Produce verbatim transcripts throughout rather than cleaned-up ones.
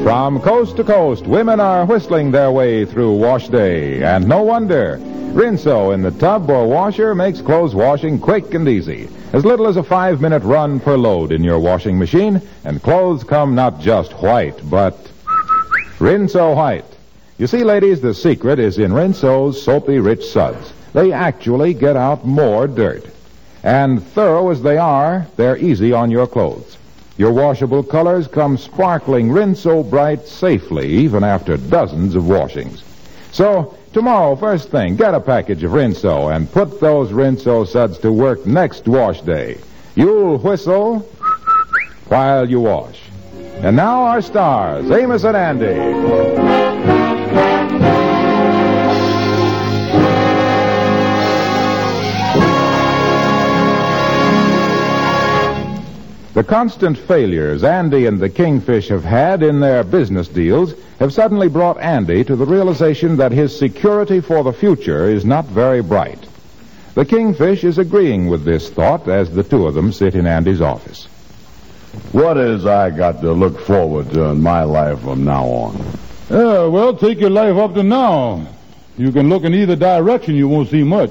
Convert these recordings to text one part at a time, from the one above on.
From coast to coast, women are whistling their way through wash day, and no wonder. Rinso in the tub or washer makes clothes washing quick and easy. As little as a five-minute run per load in your washing machine, and clothes come not just white, but Rinso white. You see, ladies, the secret is in Rinso's soapy rich suds. They actually get out more dirt. And thorough as they are, they're easy on your clothes. Your washable colors come sparkling Rinso bright safely, even after dozens of washings. So, tomorrow, first thing, get a package of Rinso and put those Rinso suds to work next wash day. You'll whistle while you wash. And now our stars, Amos and Andy. The constant failures Andy and the Kingfish have had in their business deals have suddenly brought Andy to the realization that his security for the future is not very bright. The Kingfish is agreeing with this thought as the two of them sit in Andy's office. What has I got to look forward to in my life from now on? Yeah, well, take your life up to now. You can look in either direction, you won't see much.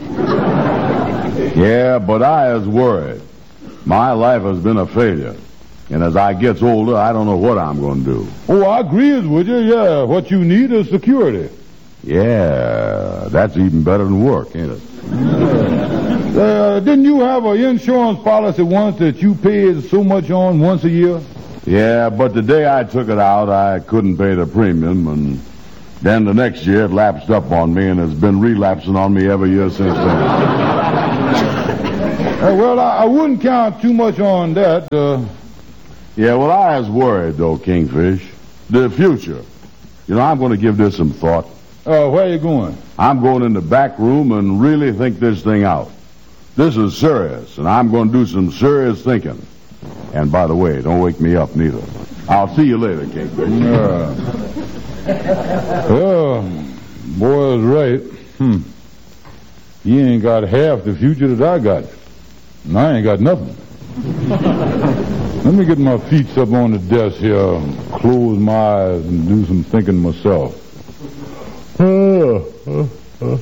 Yeah, but I is worried. My life has been a failure. And as I gets older, I don't know what I'm going to do. Oh, I agree with you, yeah. What you need is security. Yeah, that's even better than work, ain't it? Yeah. Uh, didn't you have an insurance policy once that you paid so much on once a year? Yeah, but the day I took it out, I couldn't pay the premium, and then the next year it lapsed up on me and has been relapsing on me every year since then. Uh, well, I, I wouldn't count too much on that. Uh... Yeah, well, I was worried, though, Kingfish. The future. You know, I'm going to give this some thought. Uh, where are you going? I'm going in the back room and really think this thing out. This is serious, and I'm going to do some serious thinking. And by the way, don't wake me up, neither. I'll see you later, Kingfish. Yeah. Well, boy is right. Hmm. He ain't got half the future that I got. And I ain't got nothing. Let me get my feet up on the desk here, close my eyes, and do some thinking myself. Uh, uh, uh,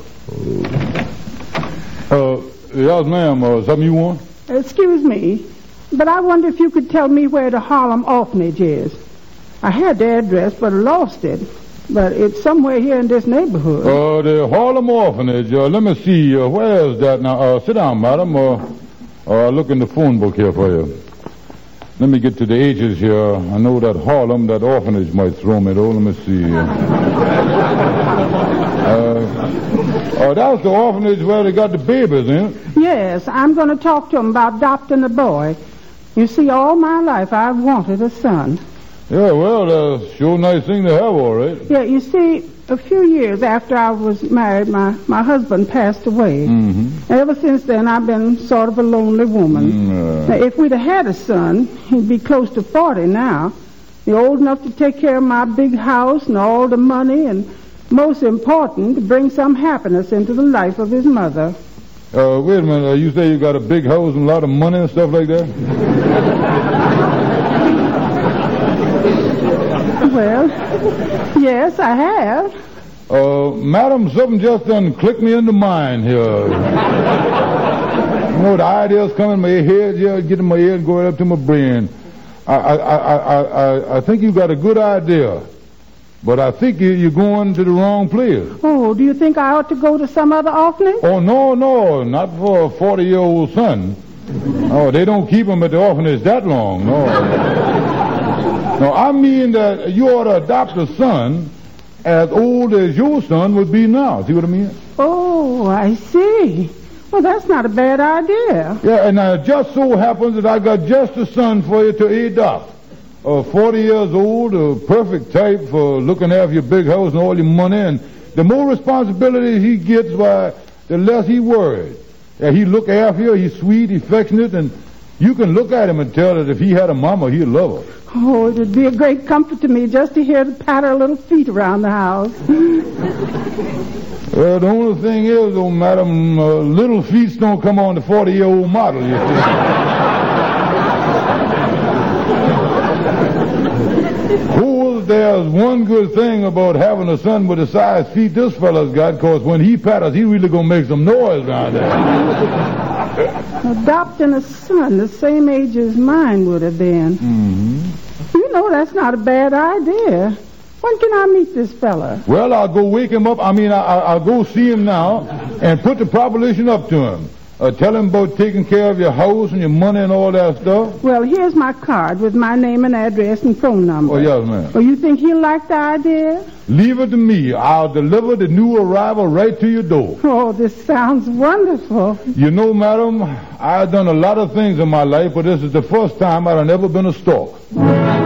uh, yes, ma'am, uh, something you want? Excuse me, but I wonder if you could tell me where the Harlem Orphanage is. I had the address, but I lost it. But it's somewhere here in this neighborhood. Uh, the Harlem Orphanage. Uh, let me see. Uh, where is that now? Uh, sit down, madam. Uh, uh, look in the phone book here for you. Let me get to the ages here. I know that Harlem, that orphanage might throw me, though. Let me see. Uh, uh, that's the orphanage where they got the babies, ain't it? Yes, I'm going to talk to him about adopting a boy. You see, all my life I've wanted a son. Yeah, well, uh, sure nice thing to have, all right. Yeah, you see, a few years after I was married, my, my husband passed away. Mm-hmm. Ever since then, I've been sort of a lonely woman. Mm, uh... Now, if we'd have had a son, he'd be close to forty now. He's old enough to take care of my big house and all the money, and most important, to bring some happiness into the life of his mother. Uh, wait a minute. Uh, you say you got a big house and a lot of money and stuff like that? Well, yes, I have. Uh, madam, something just done clicked me in the mind here. You know, the ideas come in my head, yeah, get in my head, going up to my brain. I, I, I, I, I, I think you got a good idea, but I think you, you're going to the wrong place. Oh, do you think I ought to go to some other orphanage? Oh, no, no, not for a forty-year-old son. Oh, they don't keep him at the orphanage that long, no. No, I mean that you ought to adopt a son as old as your son would be now. See what I mean? Oh, I see. Well, that's not a bad idea. Yeah, and it just so happens that I got just a son for you to adopt. Uh, forty years old, a perfect type for looking after your big house and all your money. And the more responsibility he gets, why, the less he worries. Yeah, he look after you, he's sweet, affectionate, and you can look at him and tell that if he had a mama, he'd love her. Oh, it'd be a great comfort to me just to hear the patter of little feet around the house. Well, the only thing is, though, madam, uh, little feet don't come on the forty-year-old model, you see. Whole if there's one good thing about having a son with the size feet this fella's got, because when he patters, he really gonna make some noise down there. Adopting a son the same age as mine would have been. Mm-hmm. You know, that's not a bad idea. When can I meet this fella? Well, I'll go wake him up. I mean, I, I, I'll go see him now and put the proposition up to him. Uh, tell him about taking care of your house and your money and all that stuff. Well, here's my card with my name and address and phone number. Oh, yes, ma'am. Oh, you think he'll like the idea? Leave it to me. I'll deliver the new arrival right to your door. Oh, this sounds wonderful. You know, madam, I've done a lot of things in my life, but this is the first time I've ever been a stalk.